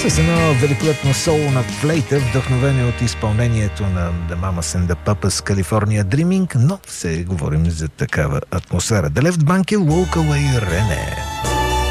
с едно великолепно соло на флейта, вдъхновение от изпълнението на The Mamas and the Papas California Dreaming, но се говорим за такава атмосфера. The Left Bank, Walk Away, Рене.